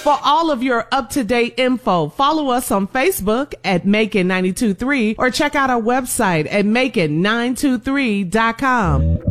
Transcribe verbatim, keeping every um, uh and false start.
For all of your up-to-date info, follow us on Facebook at Macon nine two three or check out our website at Macon nine two three dot com.